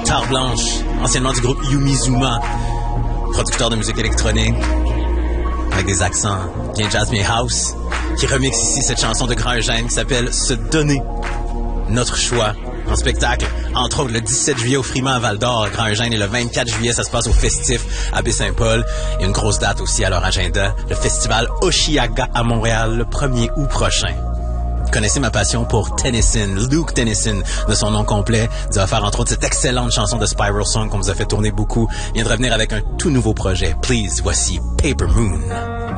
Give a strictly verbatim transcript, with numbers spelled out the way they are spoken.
guitare blanche, anciennement du groupe Yumizuma, producteur de musique électronique, avec des accents bien jazz mais house, qui remixe ici cette chanson de Grand Eugène qui s'appelle « Se donner ». Notre choix en spectacle, entre autres le dix-sept juillet au Friment à Val-d'Or, Grand Eugène, et le vingt-quatre juillet, ça se passe au Festif à Baie-Saint-Paul. Il y a une grosse date aussi à leur agenda, le festival Oshiaga à Montréal, le premier août prochain. Vous connaissez ma passion pour Tennyson, Luke Tennyson, de son nom complet. Il va faire entre autres cette excellente chanson de Spiral Song qu'on vous a fait tourner beaucoup. Il vient de revenir avec un tout nouveau projet. Please, voici Paper Moon.